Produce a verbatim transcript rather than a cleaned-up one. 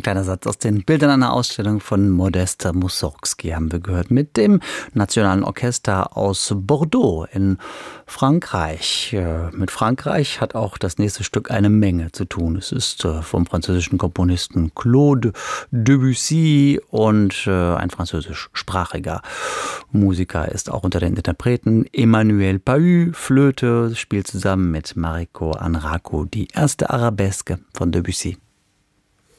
kleiner Satz aus den Bildern einer Ausstellung von Modest Mussorgsky haben wir gehört mit dem Nationalen Orchester aus Bordeaux in Frankreich. Mit Frankreich hat auch das nächste Stück eine Menge zu tun. Es ist vom französischen Komponisten Claude Debussy und ein französischsprachiger Musiker ist auch unter den Interpreten. Emmanuel Pahud, Flöte, spielt zusammen mit Mariko Anraco die erste Arabesque von Debussy.